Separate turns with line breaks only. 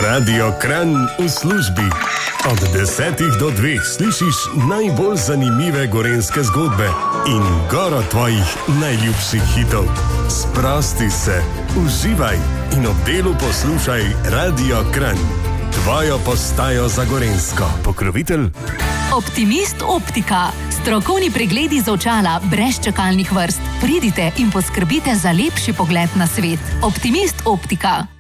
Radio Kranj v službi. Od 10 do 2 slišiš najbolj zanimive gorenjske zgodbe in goro tvojih najljubših hitov. Sprosti se, uživaj in ob delu poslušaj Radio Kranj. Tvojo postajo za gorenjsko. Pokrovitelj
Optimist Optika. Strokovni pregledi z očala brez čakalnih vrst. Pridite in poskrbite za lepši pogled na svet. Optimist Optika.